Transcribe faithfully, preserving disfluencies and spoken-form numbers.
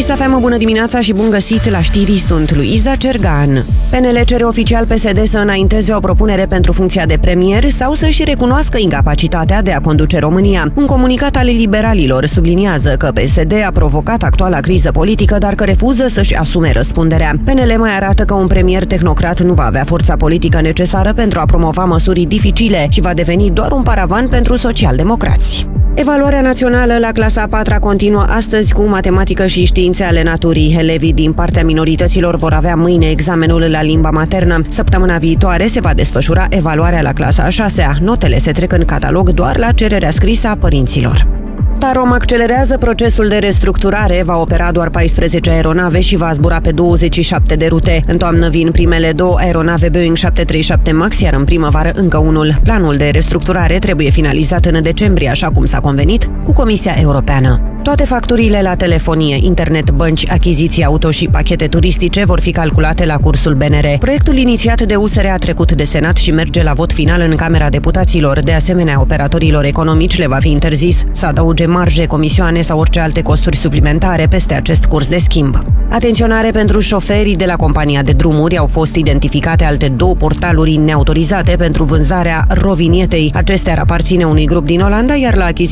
Kiss F M, bună dimineața și bun găsit la știri, sunt Luiza Cergan. P N L cere oficial P S D să înainteze o propunere pentru funcția de premier sau să-și recunoască incapacitatea de a conduce România. Un comunicat al liberalilor subliniază că P S D a provocat actuala criză politică, dar că refuză să-și asume răspunderea. P N L mai arată că un premier tehnocrat nu va avea forța politică necesară pentru a promova măsuri dificile și va deveni doar un paravan pentru socialdemocrați. Evaluarea națională la clasa a patra continuă astăzi cu matematică și științe ale naturii. Elevii din partea minorităților vor avea mâine examenul la limba maternă. Săptămâna viitoare se va desfășura evaluarea la clasa a șasea. Notele se trec în catalog doar la cererea scrisă a părinților. Tarom accelerează procesul de restructurare, va opera doar paisprezece aeronave și va zbura pe douăzeci și șapte de rute. În toamnă vin primele două aeronave Boeing șapte trei șapte MAX, iar în primăvară încă unul. Planul de restructurare trebuie finalizat în decembrie, așa cum s-a convenit cu Comisia Europeană. Toate facturile la telefonie, internet, bănci, achiziții auto și pachete turistice vor fi calculate la cursul B N R. Proiectul inițiat de U S R a trecut de Senat și merge la vot final în Camera Deputaților. De asemenea, operatorilor economici le va fi interzis să adauge marje, comisioane sau orice alte costuri suplimentare peste acest curs de schimb. Atenționare pentru șoferii de la compania de drumuri, au fost identificate alte două portaluri neautorizate pentru vânzarea rovinietei. Acestea ar aparține unui grup din Olanda, iar la achiziții